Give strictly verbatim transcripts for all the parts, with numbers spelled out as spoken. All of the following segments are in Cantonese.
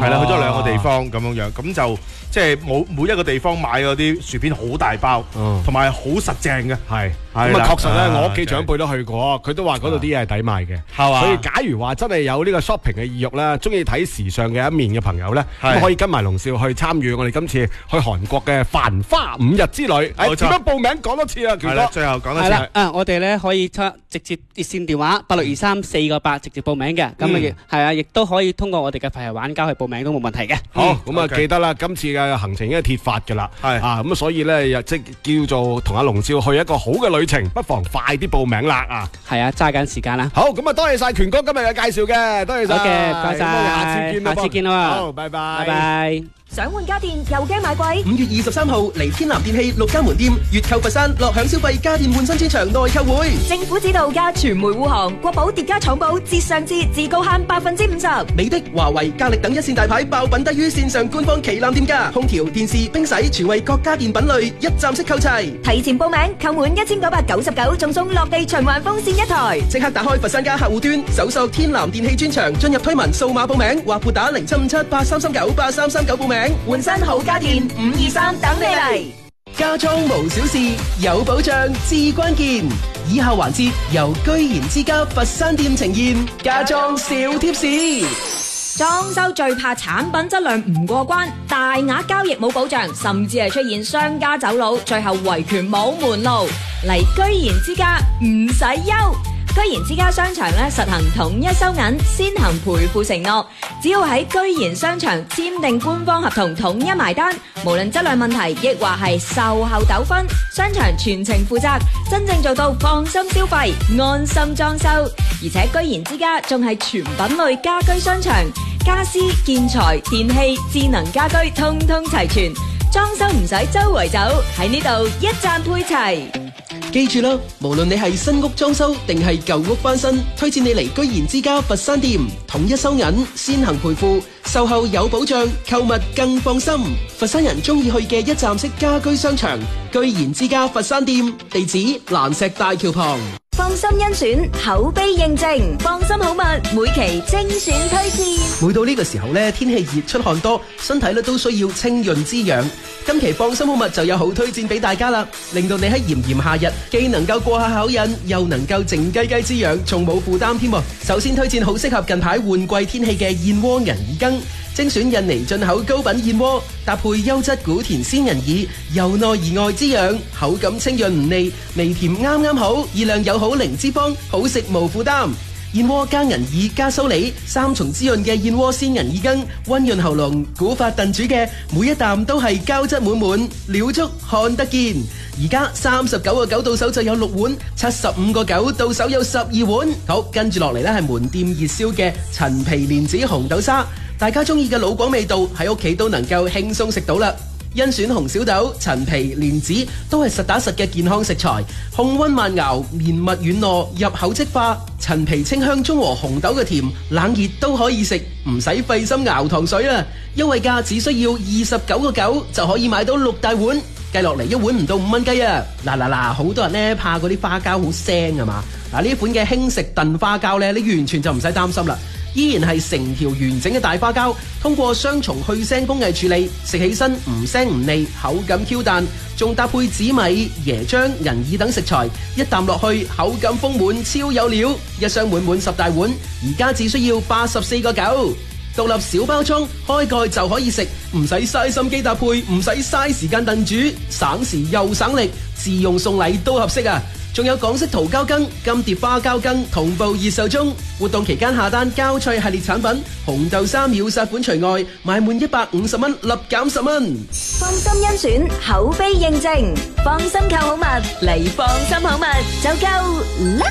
係啦，去咗兩個地方咁樣樣，咁就即係冇每一個地方買嗰啲薯片好大包，同埋好實正嘅。 係咁啊，確實咧，我屋企長輩都去過，佢都話嗰度啲嘢係抵買嘅，係嘛？所以假如話真係有呢個 shopping 嘅意欲咧，中意睇時尚嘅一面嘅朋友咧，咁可以跟埋龍少去參與我哋今次去韓國嘅繁花五日之旅。誒，點樣報名講多次啊？權哥， 最後講多次。 係啦，啊，我哋咧可以直接熱線電話八六二三四個八直接報名嘅，咁啊係啊，亦都可以通過我哋嘅排球玩家去報名都冇問題嘅。 好，咁啊記得啦，今次嘅行程已經係鐵發㗎啦，係啊，咁所以咧又即叫做同阿龍少去一個好嘅旅程，不妨快啲報名啦啊！ 係啊，揸緊時間啦。 好，咁啊多謝晒權哥今日嘅介紹嘅，多謝晒。 好嘅，唔該晒。 下次見啦， 下次見啦。 好，拜拜， 拜拜。 想換家電又驚買貴？ 五月二十三號嚟天南電器六家門店，月購佛山，樂享消費家電換新專場內購會。 政府指導加傳媒護航，國寶疊加廠寶折上折，自高慳百分之五十。 美的、華為、格力等一線大牌爆品低於線上官方旗艦店價，空調、電視、冰洗全為各家電品類一站式購齊。 提前報名，購滿一千九百九十九，仲送落地循環風扇一台。 即刻打開佛山家客戶端，搜索天南電器專場，進入推文掃碼報名，或撥打零七五七八三三九八三三九報名， 換新好家電五二三等你嚟。 家裝無小事，有保障至關鍵。以下環節由居然之家佛山店呈現家裝小貼士。 裝修最怕產品質量唔過關，大額交易冇保障，甚至係出現商家走佬，最後維權冇門路。嚟居然之家唔使憂。居然之家商場咧實行統一收銀，先行賠付承諾，只要喺居然商場簽訂官方合同，統一埋單，無論質量問題亦或係售後糾紛，商場全程負責，真正做到放心消費，安心裝修。而且居然之家仲係全品類家居商場，家私、建材、電器、智能家居通通齊全，裝修唔使周圍走，喺呢度一站配齊。 記住啦，無論你係新屋裝修定係舊屋翻新，推薦你嚟居然之家佛山店，統一收銀，先行賠付，售後有保障，購物更放心。佛山人中意去嘅一站式家居商場，居然之家佛山店，地址蘭石大橋旁。 放心甄選，口碑認證，放心好物，每期精選推薦。 每到呢個時候咧，天氣熱出汗多，身體咧都需要清潤滋養。今期放心好物就有好推薦俾大家啦，令到你喺炎炎夏日既能夠過下口癮，又能夠靜雞雞滋養，仲冇負擔添。首先推薦好適合近排換季天氣嘅燕窩銀耳羹，精選印尼進口高品燕窩，搭配優質古田鮮銀耳，由內而外滋養，口感清潤唔膩，微甜啱啱好，熱量有好零脂肪，好食無負擔。燕窩加銀耳加蘇梨，三重滋潤嘅燕窩鮮銀耳羹，溫潤喉嚨，古法燉煮嘅每一啖都係膠質滿滿，料足看得見。而家三十九個九到手就有六碗，七十五個九到手有十二碗。好，跟住落嚟呢係門店熱銷嘅陳皮蓮子紅豆沙，大家中意嘅老廣味道喺屋企都能夠輕鬆食到啦。甄選紅小豆、陳皮、蓮子都係實打實嘅健康食材，控溫慢熬，綿密軟糯，入口即化。陳皮清香中和紅豆嘅甜，冷熱都可以食，唔使費心熬糖水啦。優惠價只需要二十九個九就可以買到六大碗，計落嚟一碗唔到五蚊雞啊！嗱嗱嗱，好多人呢怕嗰啲花膠好腥啊嘛，嗱呢款嘅輕食燉花膠呢，你完全就唔使擔心啦。依然係成條完整嘅大花膠，通過雙重去腥工藝處理，食起身唔腥唔膩，口感 Q 彈，仲搭配紫米、椰漿、銀耳等食材，一啖落去口感豐滿，超有料。一箱滿滿十大碗，而家只需要八十四個九，獨立小包裝，開蓋就可以食，唔使嘥心機搭配，唔使嘥時間燉煮，省時又省力，自用送禮都合適啊！仲有港式桃膠羹、金蝶花膠羹同步熱售中，活動期間下單膠脆系列產品，紅豆沙秒殺款除外，買滿一百五十蚊立減十蚊。 放心甄選，口碑認證，放心購好物，嚟放心好物就夠啦！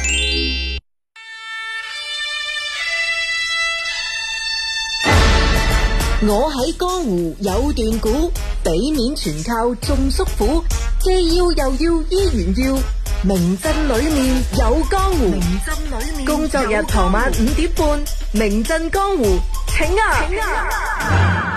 我喺江湖有段古，俾面全靠眾叔父，既要又要依然要。名鎮裏面有江湖，名鎮裏面工作日傍晚五點半，名鎮江湖，請啊！請啊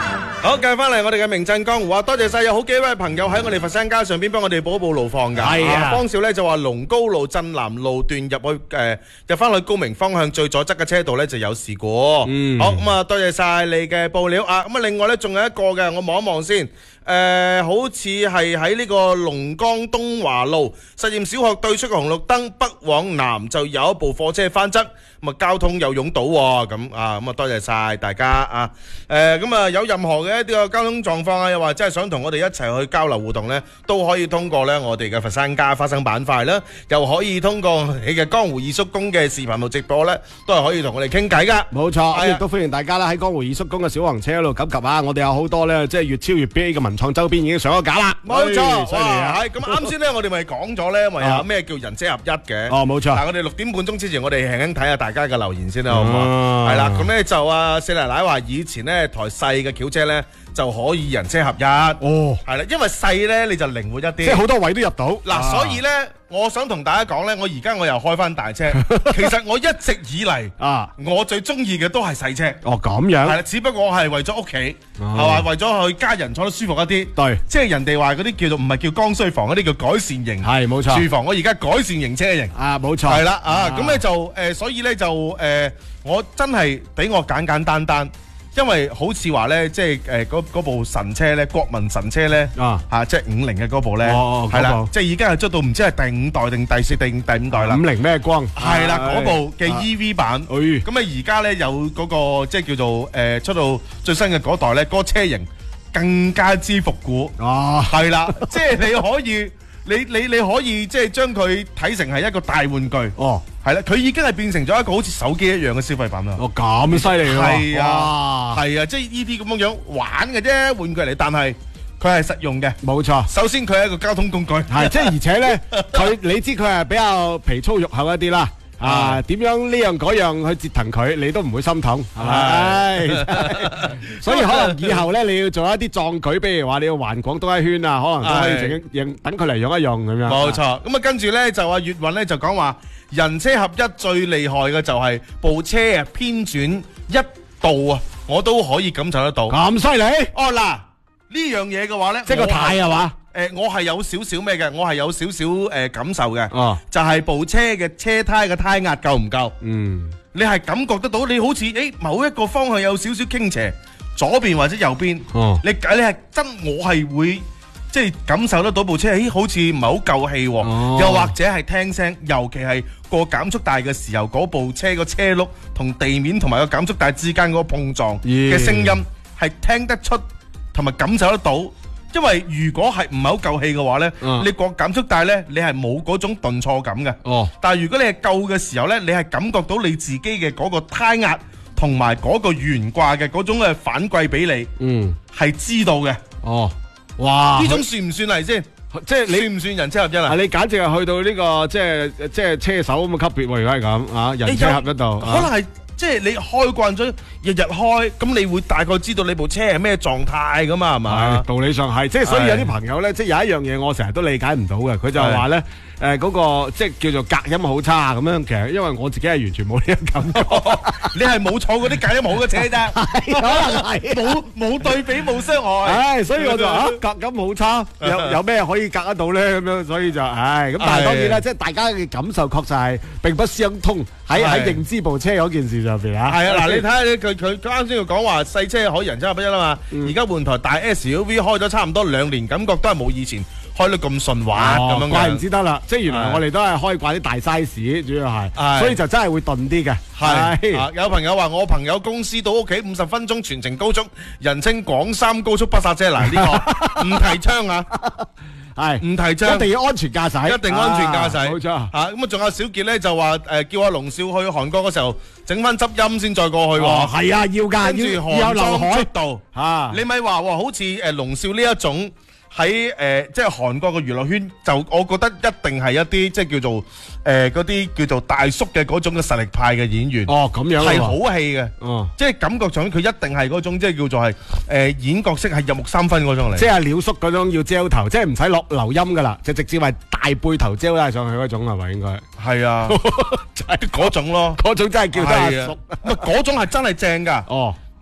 好，繼續翻嚟我哋嘅名震江湖啊！多謝晒有好幾位朋友喺我哋佛山街上邊幫我哋補一補路況㗎。 係啊， 方少咧就話龍高路鎮南路段入去誒入翻去高明方向最左側嘅車道咧就有事故。 嗯， 好咁啊，多謝晒你嘅報料啊！咁啊，另外咧仲有一個嘅，我望一望先。誒、呃，好似係喺呢個龍崗東華路實驗小學對出嘅紅綠燈北往南就有一部貨車翻側，咁啊交通又擁堵喎，咁啊咁啊多謝晒大家啊！誒咁啊有任何嘅一啲個交通狀況啊，又或者係想同我哋一齊去交流互動呢，都可以通過呢我哋嘅佛山家花生板塊啦，又可以通過你嘅江湖二叔公嘅視頻號直播呢，都係可以同我哋傾偈噶。 冇錯，亦都歡迎大家啦喺江湖二叔公嘅小黃車嗰度及及啊！我哋有好多呢，即係越超越 B A 嘅文創周邊已經上咗架啦。 冇錯， 犀利啊！ 係咁啱先呢，我哋咪講咗呢，咪有咩叫人車合一嘅。 哦，冇錯。 嗱，我哋六點半鐘之前，我哋輕輕睇下大家嘅留言先啦，好唔好？係啦，咁呢就啊四奶奶話以前呢台細嘅轎車呢就可以人車合一。哦，係啦，因為細呢你就靈活一啲， 即係好多位都入到。 嗱，所以呢，我想同大家講呢，我而家我又開翻大車。其實我一直以嚟啊，我最中意嘅都係細車。 哦，咁樣。 係啦，只不過我係為咗屋企，係嘛，為咗去家人坐得舒服一啲。 對， 即係人哋話嗰啲叫做唔係叫剛需房，嗰啲叫改善型。係冇錯。住房我而家改善型車型。啊，冇錯。係啦，啊，咁咧就誒，所以咧就誒，我真係俾我簡簡單單。因為好似話咧，即係誒嗰嗰部神車咧，國民神車咧，啊嚇，即係五菱嘅嗰部咧，係啦，即係已經係出到唔知係第五代定第四定第五代啦。五菱咩光？係啦，嗰部嘅 E V 版，咁啊而家咧有嗰個即係叫做誒出到最新嘅嗰代咧，嗰個車型更加之復古。哦，係啦，即係你可以。你你你可以即係將佢睇成係一個大玩具，哦，係啦，佢已經係變成咗一個好似手機一樣嘅消費品啦。哦，咁犀利喎！係啊，係啊，即係呢啲咁樣樣玩嘅啫，玩具嚟，但係佢係實用嘅。冇錯，首先佢係一個交通工具，係即係而且咧，佢你知佢係比較皮粗肉厚一啲啦。啊，點樣呢樣嗰樣去折騰佢，你都唔會心痛，係咪？所以可能以後咧，你要做一啲壯舉，比如話你要環廣東一圈啊，可能都可以整一等佢嚟用一用咁樣。冇錯，咁啊跟住咧就話粵韻咧就講話人車合一最厲害嘅就係部車啊偏轉一度啊，我都可以感受得到。咁犀利？哦嗱，呢樣嘢嘅話咧，即係個軚係嘛？誒，我係有少少咩嘅，我係有少少誒感受嘅，哦，就係部車嘅車胎嘅胎壓夠唔夠？嗯，你係感覺得到，你好似誒某一個方向有少少傾斜，左邊或者右邊，哦，你你係真，我係會即係感受得到部車，誒好似唔係好夠氣，哦，又或者係聽聲，尤其係過減速帶嘅時候，嗰部車個車轆同地面同埋個減速帶之間嗰個碰撞嘅聲音係聽得出同埋感受得到。因為如果係唔係好夠氣嘅話呢，嗯、你過減速帶呢，你係冇嗰種頓挫感嘅。哦，但係如果你係夠嘅時候呢，你係感覺到你自己嘅嗰個胎壓同埋嗰個懸掛嘅嗰種嘅反饋俾你，嗯，係知道嘅。哦，哇！呢種算唔算係先？即係你算唔算人車合一啊？你簡直係去到呢、這個即係即係車手咁嘅級別喎！如果係咁啊，人車合一度，可能係。即係你開慣咗，日日開，咁你會大概知道你部車係咩狀態噶嘛，係嘛？道理上係，即係所以有啲朋友咧，即係有一樣嘢我成日都理解唔到嘅，佢就係話咧，誒嗰個即係叫做隔音好差咁樣。其實因為我自己係完全冇呢個感覺，你係冇坐嗰啲隔音好嘅車咋，可能係冇冇對比冇傷害。唉，所以我就話隔音好差，有有咩可以隔得到咧？咁樣所以就唉咁，但係當然啦，即係大家嘅感受確實係並不相通喺喺認知部車嗰件事上邊啊。係啊，嗱你睇下佢佢佢啱先要講話細車可以人車合一啦嘛，而家換台大 S U V 開咗差唔多兩年，感覺都係冇以前開得咁順滑咁樣。怪唔之得啦，即係原來我哋都係開慣啲大 size，主要係，所以就真係會鈍啲嘅。係，有朋友話我朋友公司到屋企五十分鐘全程高速，人稱廣三高速不剎車。嗱呢個唔提倡啊。係唔提倡，一定要安全駕駛，一定安全駕駛，冇錯吓。咁啊，仲有小傑咧就話誒，叫阿龍少去韓國嗰時候整翻執音先再過去。係啊，要噶，跟住韓裝出道吓。你咪話好似誒龍少呢一種喺誒即係韓國嘅娛樂圈，就我覺得一定係一啲即係叫做誒嗰啲叫做大叔嘅嗰種嘅實力派嘅演員。哦，咁樣係好戲嘅。哦，即係感覺上佢一定係嗰種即係叫做係誒演角色係入木三分嗰種嚟。即係廖叔嗰種要焦頭，即係唔使落留音噶啦，就直接係大背頭焦拉上去嗰種係咪應該？係啊，就係嗰種咯，嗰種真係叫得阿叔。嗰種係真係正噶。哦。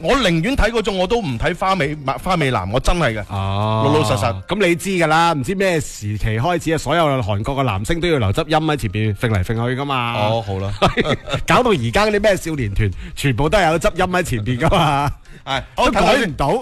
我寧願睇嗰種，我都唔睇花美花美男，我真係嘅。哦，老老實實。 咁你知㗎啦，唔知咩時期開始啊，所有韓國嘅男星都要留執音喺前邊揈嚟揈去㗎嘛。 哦，好啦， 搞到而家嗰啲咩少年團，全部都係有執音喺前邊㗎嘛。 係， 都改唔到。